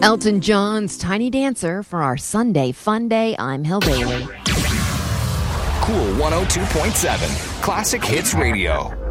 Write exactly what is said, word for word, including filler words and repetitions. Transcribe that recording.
Elton John's Tiny Dancer for our Sunday Fun Day. I'm Hill Bailey. Cool one oh two point seven, Classic Hits Radio.